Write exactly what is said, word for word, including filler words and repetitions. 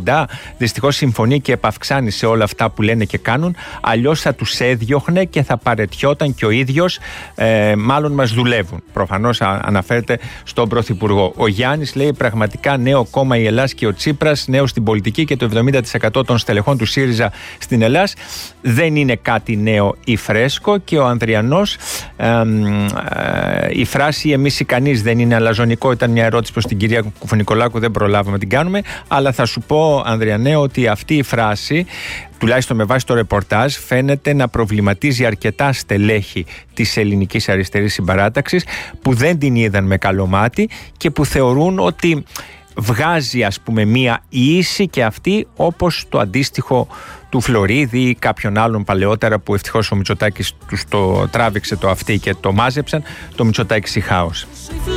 κοντά. Δυστυχώς συμφωνεί και επαυξάνει σε όλα αυτά που λένε και κάνουν. Αλλιώς θα τους έδιωχνε και θα παραιτιόταν και ο ίδιος. Ε, μάλλον μας δουλεύουν. Προφανώς αναφέρεται στον Πρωθυπουργό. Ο Γιάννης λέει πραγματικά νέο κόμμα η Ελλάς και ο Τσίπρας, νέο στην πολιτική και το εβδομήντα τοις εκατό των στελεχών του ΣΥΡΙΖΑ στην Ελλάς. Δεν είναι κάτι νέο ή φρέσκο. Και ο Ανδριανός, ε, ε, η φράση «εμείς ή κανείς δεν είναι αλαζονικό» ήταν μια ερώτηση προς την κυρία Κουφονικολάκου, δεν προλάβαμε να την κάνουμε. Αλλά θα σου πω, Ανδριανέ, ότι αυτή η φράση, τουλάχιστον με βάση το ρεπορτάζ, φαίνεται να προβληματίζει αρκετά στελέχη της ελληνικής αριστερής συμπαράταξης που δεν την είδαν με καλό μάτι και που θεωρούν ότι βγάζει, ας πούμε, μία ίση και αυτή, όπως το αντίστοιχο του Φλωρίδη ή κάποιον άλλον παλαιότερα που ευτυχώς ο Μητσοτάκης τους το τράβηξε το αυτί και το μάζεψαν, το Μητσοτάκης η χάος.